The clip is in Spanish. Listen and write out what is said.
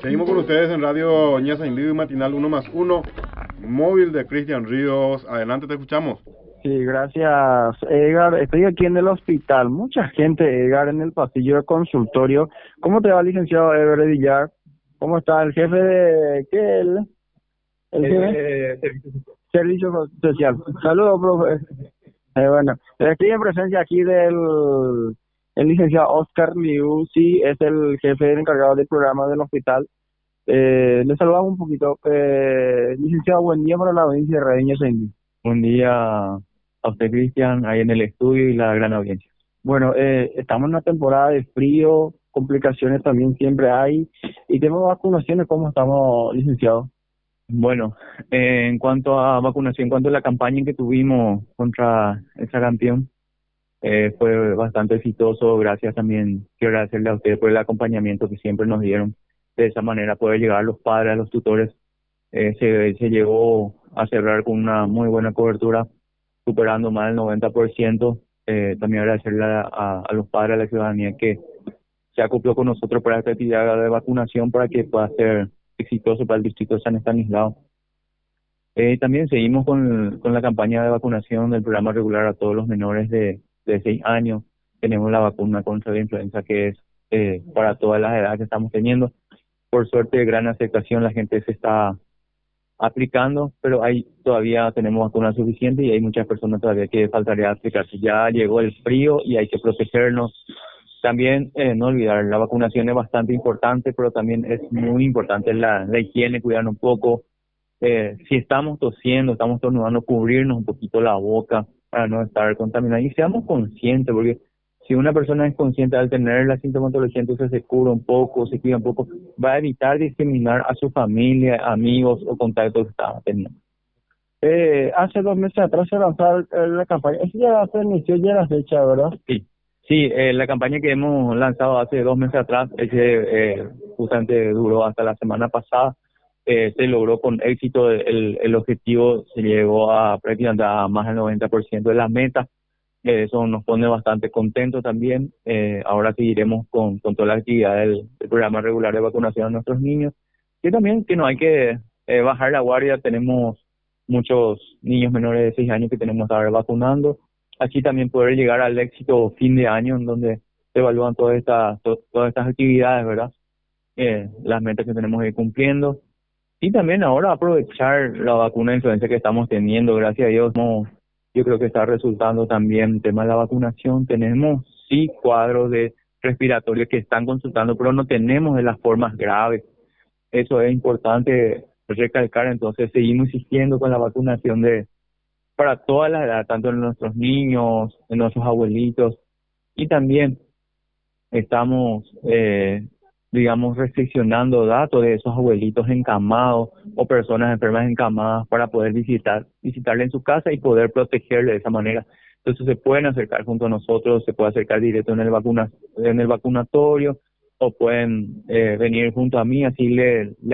Seguimos con ustedes en Radio Ñaza Indigo Matinal 1 más 1, móvil de Cristian Ríos. Adelante, te escuchamos. Sí, gracias, Edgar. Estoy aquí en el hospital. Mucha gente, Edgar, en el pasillo de consultorio. ¿Cómo te va, licenciado Ever Villar? ¿Cómo está el jefe de qué? ¿El jefe? Servicio social. Saludos, profe. Bueno, estoy en presencia aquí del el licenciado Oscar Liu, sí, es el jefe encargado del programa del hospital. Le saludamos un poquito. Licenciado, buen día para la audiencia de Radio Ñaza Indigo. Buen día a usted, Cristian, ahí en el estudio y la gran audiencia. Bueno, estamos en una temporada de frío, complicaciones también siempre hay. Y tenemos vacunaciones, ¿cómo estamos, licenciado? Bueno, en cuanto a vacunación, en cuanto a la campaña que tuvimos contra el sarampión, fue bastante exitoso. Gracias también, quiero agradecerle a ustedes por el acompañamiento que siempre nos dieron. De esa manera poder llegar a los padres, a los tutores. Se llegó a cerrar con una muy buena cobertura, superando más del 90%. También agradecerle a los padres, a la ciudadanía que se acopló con nosotros para esta actividad de vacunación para que pueda ser exitoso para el distrito de San Estanislao. También seguimos con la campaña de vacunación del programa regular a todos los menores de 6 años. Tenemos la vacuna contra la influenza que es para todas las edades que estamos teniendo. Por suerte, gran aceptación, la gente se está aplicando, pero todavía tenemos vacunas suficientes y hay muchas personas todavía que faltaría aplicarse. Ya llegó el frío y hay que protegernos. También no olvidar, la vacunación es bastante importante, pero también es muy importante la higiene, cuidarnos un poco. Si estamos tosiendo, estamos estornudando, cubrirnos un poquito la boca para no estar contaminados. Y seamos conscientes, porque si una persona es consciente al tener la sintomatología, entonces se cubre un poco, se cuida un poco, va a evitar discriminar a su familia, amigos o contactos que estaba teniendo. Hace 2 meses atrás se lanzó la campaña. Eso ya se inició ya la fecha, ¿verdad? Sí, la campaña que hemos lanzado hace 2 meses atrás, justamente duró hasta la semana pasada. Se logró con éxito el objetivo, se llegó a prácticamente a más del 90% de la meta. Eso nos pone bastante contentos también. Ahora seguiremos con toda la actividad del programa regular de vacunación a nuestros niños. Y también que no hay que bajar la guardia. Tenemos muchos niños menores de 6 años que tenemos que estar vacunando. Aquí también poder llegar al éxito fin de año, en donde se evalúan todas estas actividades, ¿verdad? Las metas que tenemos que ir cumpliendo. Y también ahora aprovechar la vacuna de influenza que estamos teniendo, gracias a Dios. Yo creo que está resultando también el tema de la vacunación. Tenemos sí cuadros de respiratorios que están consultando, pero no tenemos de las formas graves. Eso es importante recalcar. Entonces seguimos insistiendo con la vacunación para todas las edades, tanto en nuestros niños, en nuestros abuelitos. Y también estamos restriccionando datos de esos abuelitos encamados o personas enfermas encamadas para poder visitarle en su casa y poder protegerle de esa manera. Entonces se pueden acercar junto a nosotros, se puede acercar directo en el vacunatorio o pueden venir junto a mí, así le